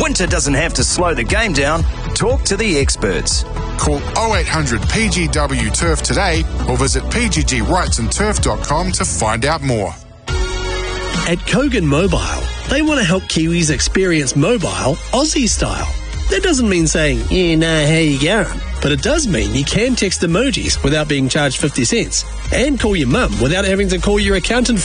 Winter doesn't have to slow the game down. Talk to the experts. Call 0800 PGW Turf today or visit pggwrightsandturf.com to find out more. At Kogan Mobile, they want to help Kiwis experience mobile Aussie style. That doesn't mean saying, yeah, no, how you going? But it does mean you can text emojis without being charged 50 cents and call your mum without having to call your accountant